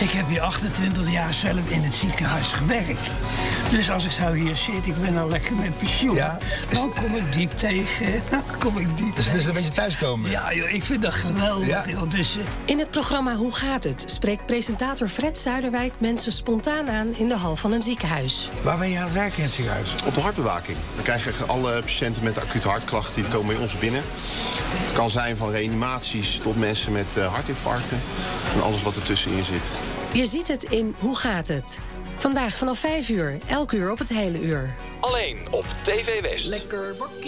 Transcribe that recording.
Ik heb hier 28 jaar zelf in het ziekenhuis gewerkt. Dus als ik zo hier zit, ik ben al lekker met pensioen. Ja. Dan kom ik diep tegen. Dus het is een beetje thuiskomen. Ja, joh, ik vind dat geweldig. Ja. Joh. Dus, In het programma Hoe gaat het? Spreekt presentator Fred Zuiderwijk mensen spontaan aan in de hal van een ziekenhuis. Waar ben je aan het werken in het ziekenhuis? Op de hartbewaking. We krijgen alle patiënten met acute hartklachten die komen bij ons binnen. Het kan zijn van reanimaties tot mensen met hartinfarcten en alles wat ertussenin zit. Je ziet het in Hoe gaat het? Vandaag vanaf 5 uur, elk uur op het hele uur. Alleen op TV West. Lekker